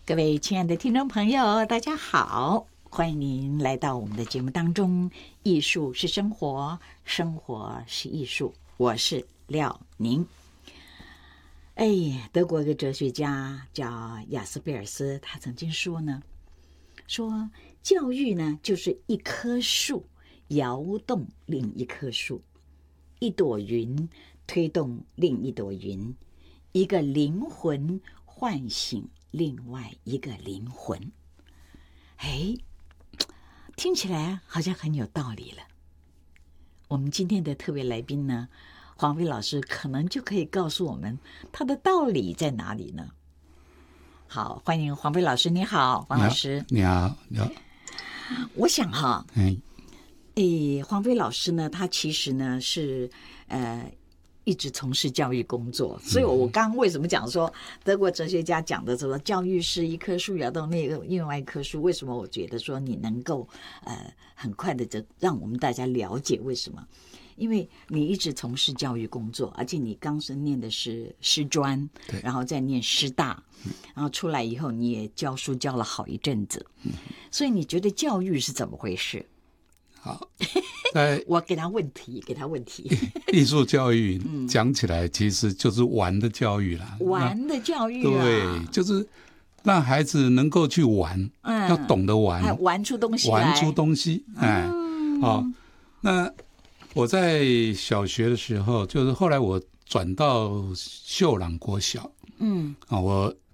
各位亲爱的听众朋友，大家好，欢迎您来到我们的节目当中。艺术是生活，生活是艺术。我是廖宁。德国一个哲学家叫雅斯贝尔斯，他曾经说教育呢就是一棵树摇动另一棵树，一朵云推动另一朵云，一个灵魂唤醒另外一个灵魂。听起来好像很有道理了。我们今天的特别来宾呢，黄飞老师可能就可以告诉我们他的道理在哪里呢？好，欢迎黄飞老师。你好，黄老师。 你好。 我想黄飞老师呢，他其实呢是一直从事教育工作，所以我刚刚为什么讲说德国哲学家讲的什么教育是一棵树摇动另外一棵树，为什么我觉得说你能够很快的让我们大家了解为什么？因为你一直从事教育工作，而且你刚是念的是师专，然后再念师大，然后出来以后你也教书教了好一阵子，所以你觉得教育是怎么回事？ 好， 我给他问题。 艺术教育讲起来其实就是玩的教育啦， 玩的教育对，就是让孩子能够去玩，要懂得玩， 玩出东西来， 那我在小学的时候，就是后来我转到秀朗国小，我